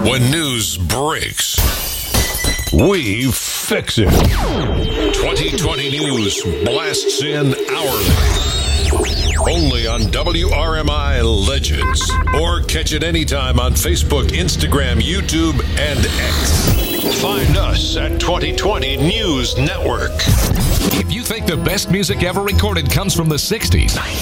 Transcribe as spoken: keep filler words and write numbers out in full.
When news breaks, we fix it. twenty twenty News blasts in hourly. Only on W R M I Legends. Or catch it anytime on Facebook, Instagram, YouTube, and X. Find us at twenty twenty News Network. If you think the best music ever recorded comes from the sixties,